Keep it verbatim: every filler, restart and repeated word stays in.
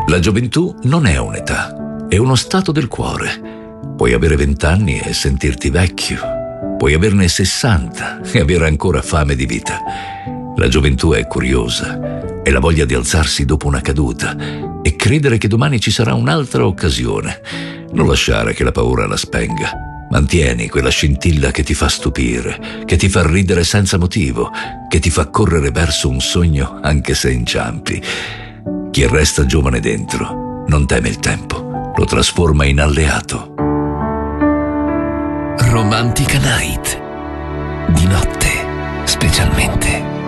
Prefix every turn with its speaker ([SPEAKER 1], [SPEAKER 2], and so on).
[SPEAKER 1] La gioventù non è un'età, è uno stato del cuore. Puoi avere vent'anni e sentirti vecchio. Puoi averne sessanta e avere ancora fame di vita. La gioventù è curiosa, è la voglia di alzarsi dopo una caduta e credere che domani ci sarà un'altra occasione. Non lasciare che la paura la spenga. Mantieni quella scintilla che ti fa stupire, che ti fa ridere senza motivo, che ti fa correre verso un sogno anche se inciampi. Chi resta giovane dentro non teme il tempo, lo trasforma in alleato.
[SPEAKER 2] Romantica Night. Di notte, specialmente.